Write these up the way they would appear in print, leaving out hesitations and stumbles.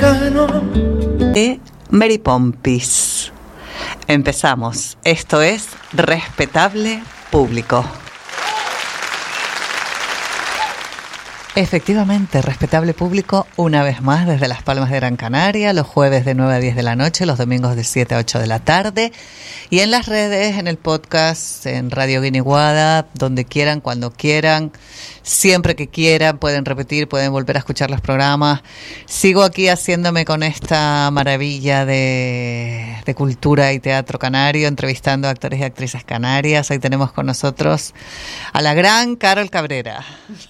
americano. De Mary Pompis. Empezamos. Esto es Respetable Público. Efectivamente, Respetable Público, una vez más desde Las Palmas de Gran Canaria, los jueves de 9 a 10 de la noche, los domingos de 7 a 8 de la tarde, y en las redes, en el podcast, en Radio Guiniguada, donde quieran, cuando quieran, siempre que quieran, pueden repetir, pueden volver a escuchar los programas. Sigo aquí haciéndome con esta maravilla de cultura y teatro canario, entrevistando a actores y actrices canarias. Hoy tenemos con nosotros a la gran Carol Cabrera.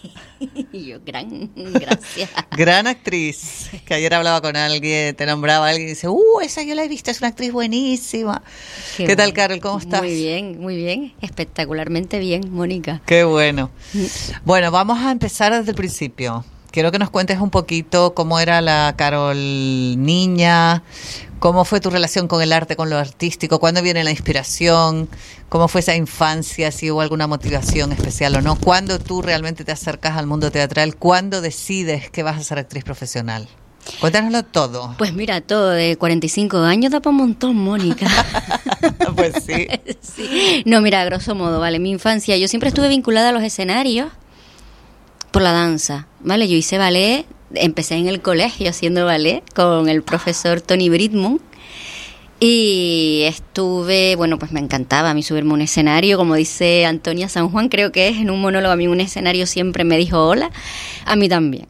Gracias. Gran actriz, que ayer hablaba con alguien, te nombraba alguien y dice, esa yo la he visto, es una actriz buenísima. ¿Qué tal, Carol? ¿Cómo estás? Muy bien, espectacularmente bien, Mónica. Qué bueno. Bueno, vamos a empezar desde el principio. Quiero que nos cuentes un poquito cómo era la Carol niña, cómo fue tu relación con el arte, con lo artístico, cuándo viene la inspiración, cómo fue esa infancia, si hubo alguna motivación especial o no, cuándo tú realmente te acercas al mundo teatral, cuándo decides que vas a ser actriz profesional. Cuéntanoslo todo. Pues mira, todo de 45 años da para un montón, Mónica. Pues sí. Sí. No, mira, a grosso modo, vale, mi infancia, yo siempre estuve vinculada a los escenarios por la danza, ¿vale? Yo hice ballet, empecé en el colegio haciendo ballet con el profesor Tony Bridmond y estuve, pues me encantaba a mí subirme a un escenario, como dice Antonia San Juan, creo que es en un monólogo, a mí un escenario siempre me dijo hola, a mí también.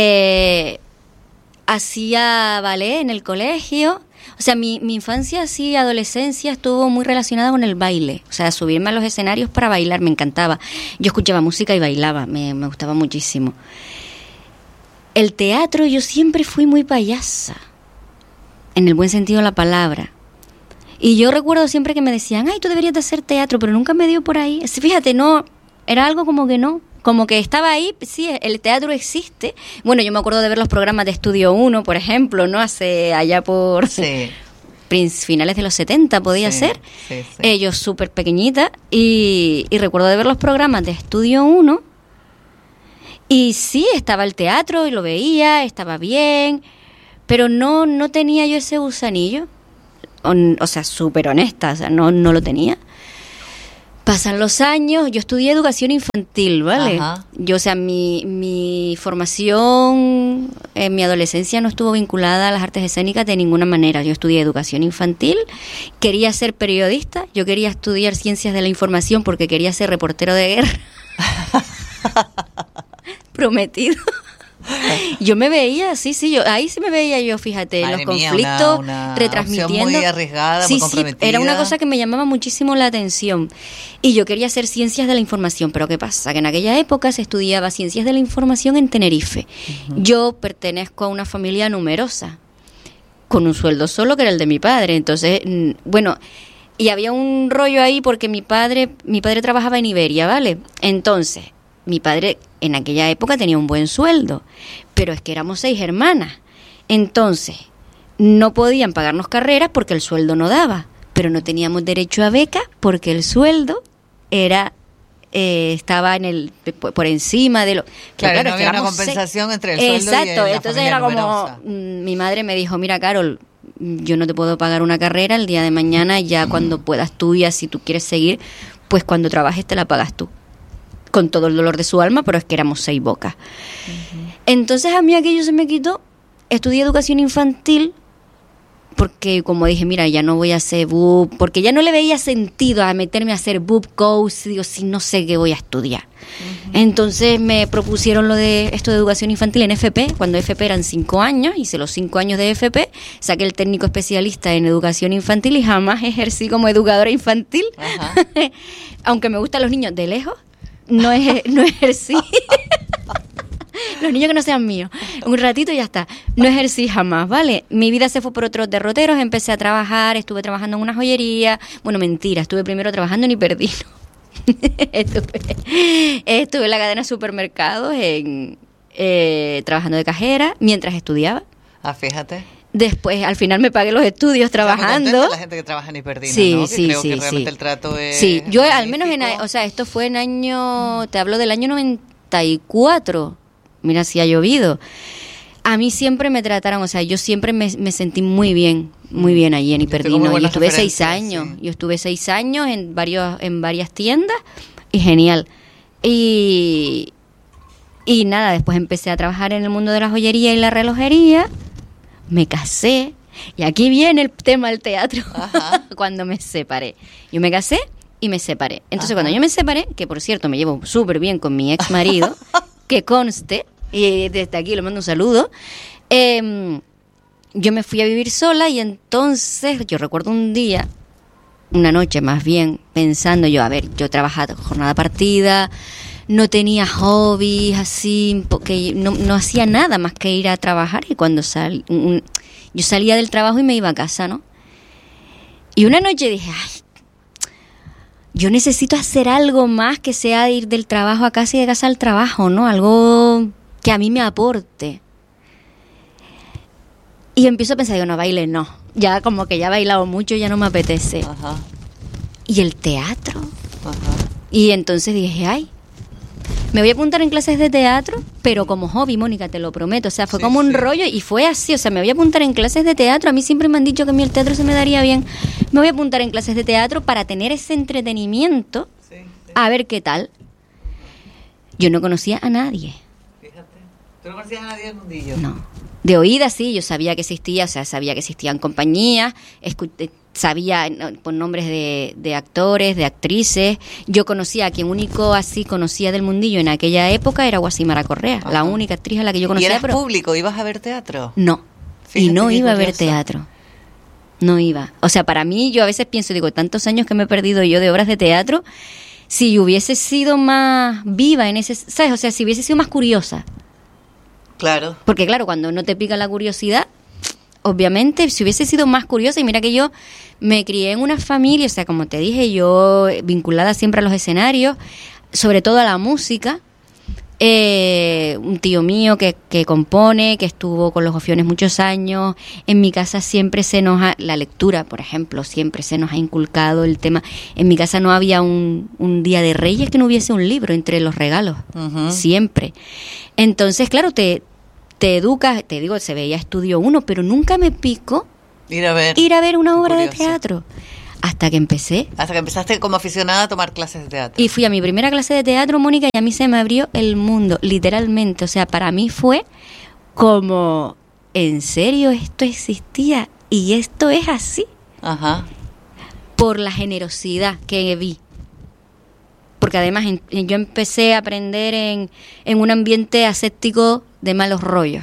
Hacía ballet en el colegio, o sea, mi infancia, así, adolescencia, estuvo muy relacionada con el baile. O sea, subirme a los escenarios para bailar, me encantaba. Yo escuchaba música y bailaba, me gustaba muchísimo. El teatro, yo siempre fui muy payasa, en el buen sentido de la palabra. Y yo recuerdo siempre que me decían, tú deberías de hacer teatro, pero nunca me dio por ahí. Fíjate, no, era algo como que no. Como que estaba ahí, sí, el teatro existe. Bueno, yo me acuerdo de ver los programas de Estudio 1, por ejemplo, ¿no? Allá por finales de los 70 podía ser. Sí. Yo súper pequeñita y recuerdo de ver los programas de Estudio 1 y sí, estaba el teatro y lo veía, estaba bien, pero no tenía yo ese gusanillo. O sea, súper honesta, o sea, no lo tenía. Pasan los años, yo estudié educación infantil, ¿vale? Ajá. Yo, o sea, mi formación en mi adolescencia no estuvo vinculada a las artes escénicas de ninguna manera. Yo estudié educación infantil, quería ser periodista, yo quería estudiar ciencias de la información porque quería ser reportero de guerra. Prometido. Yo me veía, ahí sí me veía yo, fíjate, Madre los conflictos, una retransmitiendo. Muy arriesgada, muy comprometida. Sí, era una cosa que me llamaba muchísimo la atención. Y yo quería hacer ciencias de la información, pero ¿qué pasa? Que en aquella época se estudiaba ciencias de la información en Tenerife. Uh-huh. Yo pertenezco a una familia numerosa, con un sueldo solo que era el de mi padre. Entonces, y había un rollo ahí porque mi padre trabajaba en Iberia, ¿vale? Entonces, mi padre en aquella época tenía un buen sueldo, pero es que éramos 6 hermanas. Entonces, no podían pagarnos carreras porque el sueldo no daba, pero no teníamos derecho a beca porque el sueldo estaba por encima de lo... Claro, no había una compensación entre el sueldo y la Exacto, entonces era numerosa. Como... Mi madre me dijo, mira, Carol, yo no te puedo pagar una carrera el día de mañana, ya cuando puedas tú, ya si tú quieres seguir, pues cuando trabajes te la pagas tú. Con todo el dolor de su alma, pero es que éramos 6 bocas. Uh-huh. Entonces a mí aquello se me quitó. Estudié educación infantil porque, como dije, mira, ya no voy a hacer BUP, porque ya no le veía sentido a meterme a hacer BUP coach, digo, si no sé qué voy a estudiar. Uh-huh. Entonces me propusieron lo de esto de educación infantil en FP, cuando FP eran 5 años, hice los 5 años de FP, saqué el técnico especialista en educación infantil y jamás ejercí como educadora infantil, uh-huh. Aunque me gustan los niños de lejos. No ejercí. Los niños que no sean míos. Un ratito y ya está. No ejercí jamás, ¿vale? Mi vida se fue por otros derroteros. Empecé a trabajar, estuve trabajando en una joyería. Bueno, mentira, estuve primero trabajando en Hiperdino. Estuve en la cadena de supermercados trabajando de cajera mientras estudiaba. Fíjate. Después, al final me pagué los estudios trabajando. La gente que trabaja en Hiperdino, sí, ¿no? Sí, creo sí, que realmente sí. El trato es... Sí, yo al menos esto fue en año... Te hablo del año 94. Mira si ha llovido. A mí siempre me trataron, o sea, yo siempre me sentí muy bien allí en Iperdino. Yo estuve 6 años, sí. Yo estuve 6 años en varias tiendas y genial. Y nada, después empecé a trabajar en el mundo de la joyería y la relojería, me casé, y aquí viene el tema del teatro. Cuando me separé. Yo me casé y me separé. Entonces, cuando yo me separé, que por cierto me llevo súper bien con mi ex marido, que conste, y desde aquí le mando un saludo, yo me fui a vivir sola, y entonces yo recuerdo un día, una noche más bien, pensando yo, a ver, yo trabajaba jornada partida, no tenía hobbies así, porque no hacía nada más que ir a trabajar, y cuando yo salía del trabajo y me iba a casa, ¿no? Y una noche dije, ay, yo necesito hacer algo más que sea ir del trabajo a casa y de casa al trabajo, ¿no? Algo que a mí me aporte. Y empiezo a pensar, digo, no, baile no. Ya como que ya he bailado mucho, ya no me apetece. Y el teatro. Y entonces dije, ay, me voy a apuntar en clases de teatro, pero como hobby, Mónica, te lo prometo. O sea, fue como un rollo, y fue así. O sea, me voy a apuntar en clases de teatro. A mí siempre me han dicho que a mí el teatro se me daría bien. Me voy a apuntar en clases de teatro para tener ese entretenimiento, a ver qué tal. Yo no conocía a nadie. Fíjate. ¿Tú no conocías a nadie del mundillo? No. De oídas sí, yo sabía que existía, o sea, sabía que existían compañías, sabía por nombres de actores, de actrices. Yo conocía, a quien único así conocía del mundillo en aquella época era Guasimara Correa, la única actriz a la que yo conocía. ¿Y eras público? ¿Ibas a ver teatro? No, fíjate, y no iba a ver teatro. No iba. O sea, para mí, yo a veces pienso, digo, tantos años que me he perdido yo de obras de teatro, si hubiese sido más viva en ese, ¿sabes? O sea, si hubiese sido más curiosa. Claro. Porque claro, cuando no te pica la curiosidad, obviamente, si hubiese sido más curiosa, y mira que yo me crié en una familia, o sea, como te dije, yo vinculada siempre a los escenarios, sobre todo a la música. Un tío mío que compone, que estuvo con los Gofiones muchos años. En mi casa siempre la lectura, por ejemplo, siempre se nos ha inculcado el tema. En mi casa no había un día de Reyes que no hubiese un libro entre los regalos, siempre. Entonces, claro, te educas, te digo, se veía Estudio 1, pero nunca me picó ir a ver una obra de teatro. Hasta que empecé. Hasta que empezaste como aficionada a tomar clases de teatro. Y fui a mi primera clase de teatro, Mónica, y a mí se me abrió el mundo, literalmente. O sea, para mí fue como, ¿en serio esto existía? Y esto es así. Por la generosidad que vi. Porque además yo empecé a aprender en un ambiente aséptico de malos rollos.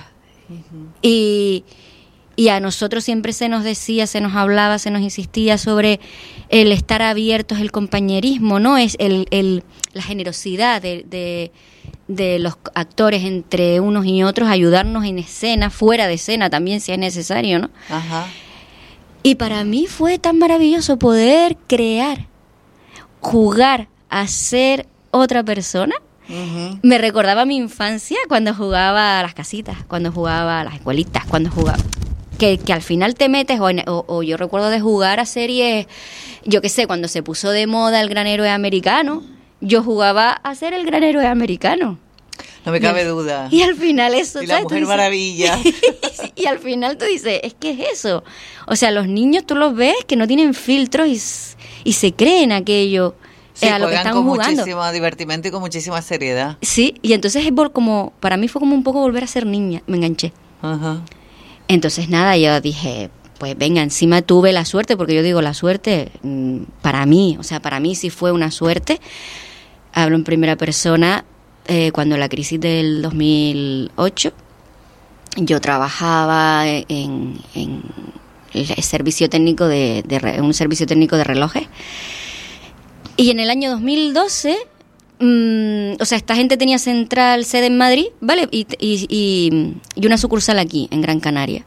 Y a nosotros siempre se nos decía, se nos hablaba, se nos insistía sobre el estar abiertos, el compañerismo, ¿no? Es la generosidad de los actores entre unos y otros, ayudarnos en escena, fuera de escena también si es necesario, ¿no? Y para mí fue tan maravilloso poder crear, jugar a ser otra persona. Me recordaba mi infancia cuando jugaba a las casitas, cuando jugaba a las escuelitas, cuando jugaba... Que al final te metes, o yo recuerdo de jugar a series, yo qué sé, cuando se puso de moda el Gran Héroe Americano, yo jugaba a ser el Gran Héroe Americano. No me cabe duda. Y al final eso... Y la Mujer Maravilla. Y al final tú dices, es que es eso. O sea, los niños tú los ves que no tienen filtros y se creen aquello. Sí, a lo que están jugando. Muchísimo divertimento y con muchísima seriedad. Sí, y entonces para mí fue como un poco volver a ser niña, me enganché. Entonces nada, yo dije, pues venga, encima tuve la suerte, porque yo digo la suerte, para mí sí fue una suerte. Hablo en primera persona, cuando la crisis del 2008, yo trabajaba en el servicio técnico un servicio técnico de relojes. Y en el año 2012, o sea, esta gente tenía sede en Madrid, ¿vale? Y una sucursal aquí, en Gran Canaria.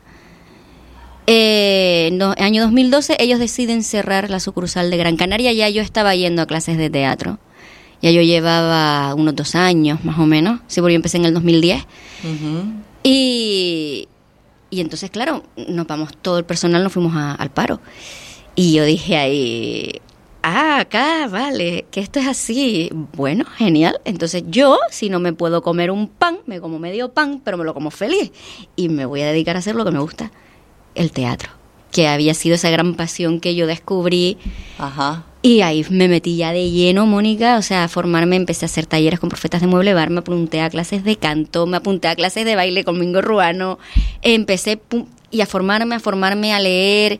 En el año 2012 ellos deciden cerrar la sucursal de Gran Canaria. Ya yo estaba yendo a clases de teatro. Ya yo llevaba unos 2 años, más o menos. Sí, porque yo empecé en el 2010. Y entonces, claro, todo el personal nos fuimos al paro. Y yo dije ahí... acá, vale, que esto es así. Bueno, genial. Entonces yo, si no me puedo comer un pan, me como medio pan, pero me lo como feliz. Y me voy a dedicar a hacer lo que me gusta, el teatro, que había sido esa gran pasión que yo descubrí. Ajá. Y ahí me metí ya de lleno, Mónica, o sea, a formarme, empecé a hacer talleres con profetas de Mueble Bar, me apunté a clases de canto, me apunté a clases de baile con Mingo Ruano, empecé y a formarme, a leer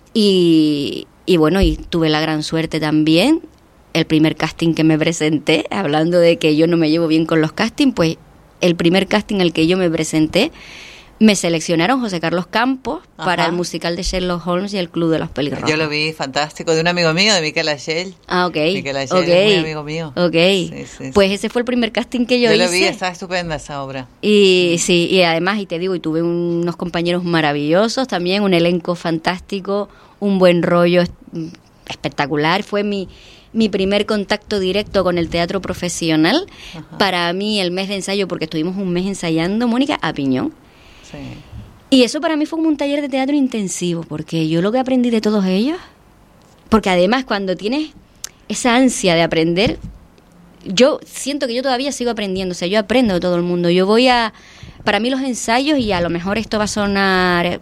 y bueno, y tuve la gran suerte también, el primer casting que me presenté, hablando de que yo no me llevo bien con los castings, pues el primer casting al que yo me presenté, me seleccionaron José Carlos Campos para el musical de Sherlock Holmes y el Club de los Pelirrojos. Yo lo vi, fantástico, de un amigo mío, de Miquel Agell. Ah, ok. Miquel Agell es muy amigo mío. Ok. Sí. Pues ese fue el primer casting que yo hice. Yo lo vi, está estupenda esa obra. Y sí, y además, y te digo, y tuve unos compañeros maravillosos también, un elenco fantástico, un buen rollo espectacular. Fue mi primer contacto directo con el teatro profesional. Ajá. Para mí, el mes de ensayo, porque estuvimos un mes ensayando, Mónica, a piñón. Sí. Y eso para mí fue como un taller de teatro intensivo, porque yo lo que aprendí de todos ellos, porque además cuando tienes esa ansia de aprender, yo siento que yo todavía sigo aprendiendo, o sea, yo aprendo de todo el mundo. Yo voy para mí los ensayos, y a lo mejor esto va a sonar,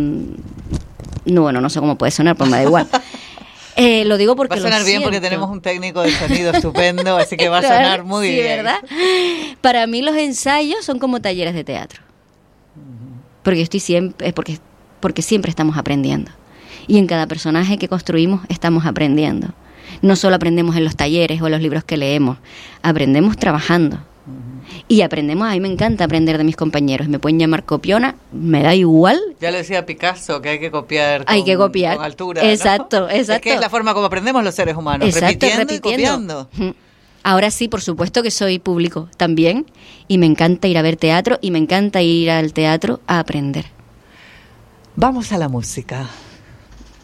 no sé cómo puede sonar, pues me da igual. Lo digo porque va a sonar bien siento. Porque tenemos un técnico de sonido estupendo, así que va a sonar muy bien. Sí, ¿verdad? Para mí los ensayos son como talleres de teatro. Porque porque siempre estamos aprendiendo. Y en cada personaje que construimos estamos aprendiendo. No solo aprendemos en los talleres o en los libros que leemos, aprendemos trabajando. Y aprendemos, a mí me encanta aprender de mis compañeros. Me pueden llamar copiona, me da igual. Ya lo decía Picasso, que hay que copiar con altura. Exacto, ¿no? Exacto. Es que es la forma como aprendemos los seres humanos, exacto, repitiendo y copiando. Ahora sí, por supuesto que soy público también, y me encanta ir a ver teatro, y me encanta ir al teatro a aprender. Vamos a la música.